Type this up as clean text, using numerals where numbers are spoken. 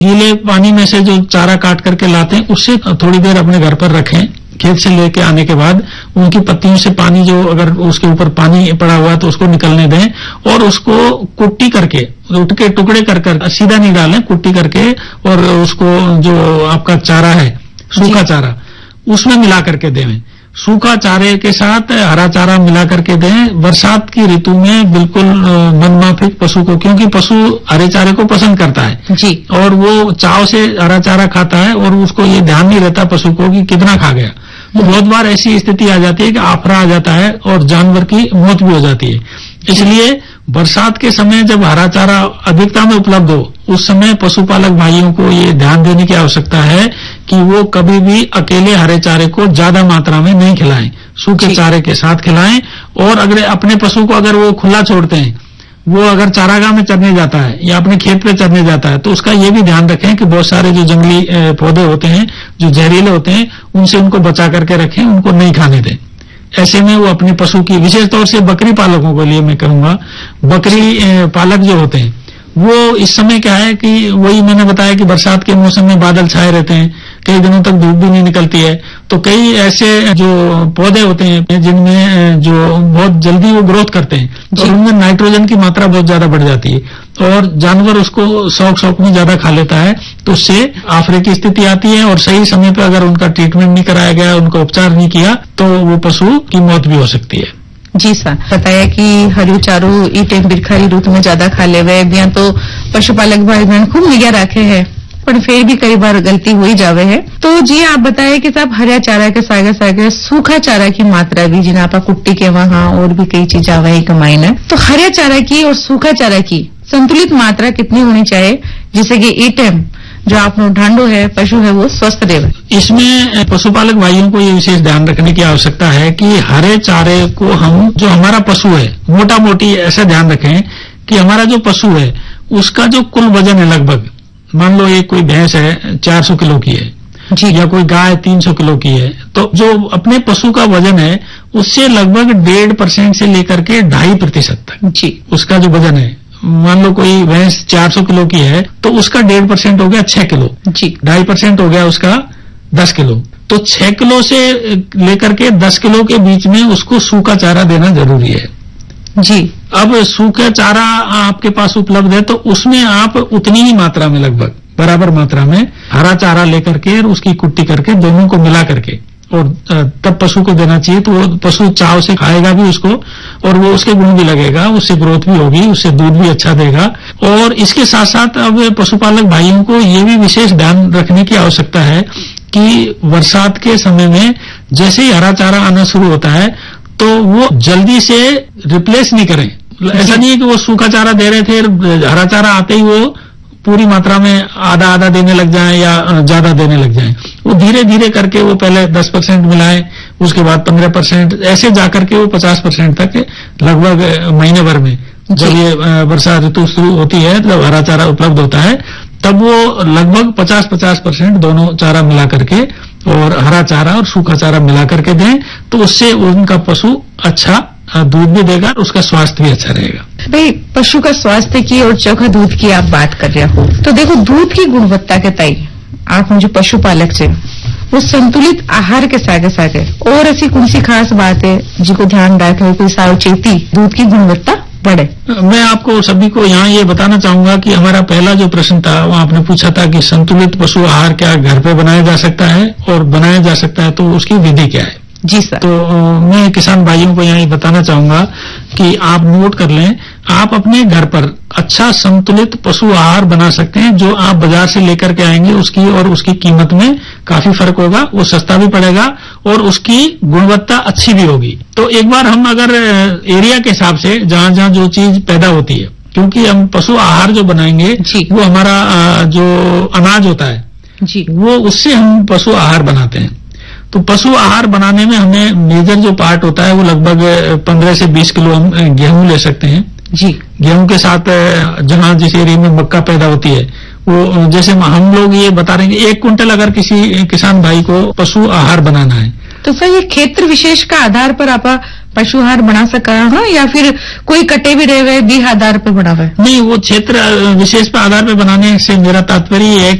गीले पानी में से जो चारा काट करके लाते हैं उससे थोड़ी देर अपने घर पर रखें। खेत से लेके आने के बाद उनकी पत्तियों से पानी जो अगर उसके ऊपर पानी पड़ा हुआ है तो उसको निकलने दें और उसको कुट्टी करके उठ के टुकड़े कर सीधा नहीं डालें, कुट्टी करके और उसको जो आपका चारा है सूखा चारा उसमें मिला करके दें। सूखा चारे के साथ हरा चारा मिला करके दें। बरसात की ऋतु में बिल्कुल मनमाफिक पशु को, क्योंकि पशु हरे चारे को पसंद करता है जी, और वो चाव से हरा चारा खाता है और उसको ये ध्यान नहीं रहता पशु को कि कितना खा गया। तो बहुत बार ऐसी स्थिति आ जाती है कि आफरा आ जाता है और जानवर की मौत भी हो जाती है। इसलिए बरसात के समय जब हरा चारा अधिकता में उपलब्ध हो उस समय पशुपालक भाइयों को ये ध्यान देने की आवश्यकता है कि वो कभी भी अकेले हरे चारे को ज्यादा मात्रा में नहीं खिलाएं, सूखे चारे के साथ खिलाएं। और अगर अपने पशु को अगर वो खुला छोड़ते हैं, वो अगर चारागाह में चरने जाता है या अपने खेत पे चरने जाता है तो उसका ये भी ध्यान रखें कि बहुत सारे जो जंगली पौधे होते हैं जो जहरीले होते हैं उनसे उनको बचा करके रखें, उनको नहीं खाने दें। ऐसे में वो अपने पशु की, विशेष तौर से बकरी पालकों के लिए मैं कहूंगा, बकरी पालक जो होते हैं वो इस समय क्या है कि वही मैंने बताया कि बरसात के मौसम में बादल छाए रहते हैं, कई दिनों तक धूप भी नहीं निकलती है, तो कई ऐसे जो पौधे होते हैं जिनमें जो बहुत जल्दी वो ग्रोथ करते हैं तो उनमें नाइट्रोजन की मात्रा बहुत ज्यादा बढ़ जाती है और जानवर उसको शौक में ज्यादा खा लेता है, तो उससे आफरे की स्थिति आती है और सही समय पर अगर उनका ट्रीटमेंट नहीं कराया गया, उनका उपचार नहीं किया तो वो पशु की मौत भी हो सकती है। जी सर, बताया कि हरियो चारो ई टाइम बिरखारी ऋतु में ज्यादा खा ले वे बिया तो पशुपालक भाई बहन खूब निगाह रखे हैं पर फिर भी कई बार गलती हो ही जावे है। तो जी आप बताए कि साहब हरा चारा के सागे सागे सूखा चारा की मात्रा भी जिन्हें आप कुट्टी के वहां और भी कई चीज आवा है कमाई ने, तो हरा चारा की और सूखा चारा की संतुलित मात्रा कितनी होनी चाहिए जिससे कि ई टाइम जो आप ढांडो है पशु है वो स्वस्थ रहे? इसमें पशुपालक भाइयों को ये विशेष ध्यान रखने की आवश्यकता है कि हरे चारे को हम, जो हमारा पशु है, मोटा मोटी ऐसा ध्यान रखें कि हमारा जो पशु है उसका जो कुल वजन है, लगभग मान लो ये कोई भैंस है 400 किलो की है जी, या कोई गाय 300 किलो की है, तो जो अपने पशु का वजन है उससे लगभग 1.5% से लेकर के 2.5% तक जी उसका जो वजन है, मान लो कोई भैंस 400 किलो की है तो उसका 1.5% हो गया 6 किलो जी, 2.5% हो गया उसका 10 किलो, तो 6 किलो से लेकर के 10 किलो के बीच में उसको सूखा चारा देना जरूरी है जी। अब सूखा चारा आपके पास उपलब्ध है तो उसमें आप उतनी ही मात्रा में, लगभग बराबर मात्रा में हरा चारा लेकर के और उसकी कुट्टी करके दोनों को मिला करके और तब पशु को देना चाहिए, तो वो पशु चाव से खाएगा भी उसको और वो उसके गुण भी लगेगा, उससे ग्रोथ भी होगी, उससे दूध भी अच्छा देगा। और इसके साथ साथ अब पशुपालक भाइयों को ये भी विशेष ध्यान रखने की आवश्यकता है कि बरसात के समय में जैसे ही हरा चारा आना शुरू होता है तो वो जल्दी से रिप्लेस नहीं करें। ऐसा नहीं है कि वो सूखा चारा दे रहे थे, हरा चारा आते ही वो पूरी मात्रा में आधा आधा देने लग जाएं या ज्यादा देने लग जाएं। वो धीरे धीरे करके वो पहले 10% मिलाएं, उसके बाद 15%, ऐसे जाकर के वो 50% तक लगभग महीने भर में, जब ये वर्षा ऋतु शुरू होती है, जब हरा चारा उपलब्ध होता है, तब वो लगभग 50% दोनों चारा मिला करके और हरा चारा और सूखा चारा मिला करके दें, तो उससे उनका पशु अच्छा दूध भी देगा, उसका स्वास्थ्य भी अच्छा रहेगा। भाई पशु का स्वास्थ्य की और चोखा दूध की आप बात कर रहे हो, तो देखो दूध की गुणवत्ता के तय आप मुझे पशुपालक से वो संतुलित आहार के सागे सागे और ऐसी कौन सी खास बात है जिसको ध्यान रखे कोई सावचेती दूध की गुणवत्ता बढ़े? मैं आपको सभी को यहाँ ये बताना चाहूंगा कि हमारा पहला जो प्रश्न था वो आपने पूछा था कि संतुलित पशु आहार क्या घर पे बनाया जा सकता है, और बनाया जा सकता है तो उसकी विधि क्या है? जी सर। तो मैं किसान भाइयों को यहाँ ये बताना चाहूंगा कि आप नोट कर लें, आप अपने घर पर अच्छा संतुलित पशु आहार बना सकते हैं। जो आप बाजार से लेकर के आएंगे उसकी और उसकी कीमत में काफी फर्क होगा, वो सस्ता भी पड़ेगा और उसकी गुणवत्ता अच्छी भी होगी। तो एक बार हम अगर एरिया के हिसाब से जहाँ जहाँ जो चीज पैदा होती है, क्योंकि हम पशु आहार जो बनाएंगे वो हमारा जो अनाज होता है जी, वो उससे हम पशु आहार बनाते हैं। तो पशु आहार बनाने में हमें मेजर जो पार्ट होता है वो लगभग 15 से 20 किलो हम गेहूं ले सकते हैं जी। गेहूं के साथ जहां जिस एरिया में मक्का पैदा होती है, वो जैसे हम लोग ये बता रहे हैं कि 1 कुंटल अगर किसी किसान भाई को पशु आहार बनाना है तो सर ये क्षेत्र विशेष का आधार पर आप पशुहार बना सका है या फिर कोई कटे भी रहे हुए भी आधार पे बना हुआ है? नहीं, वो क्षेत्र विशेष पे आधार पे बनाने से मेरा तात्पर्य है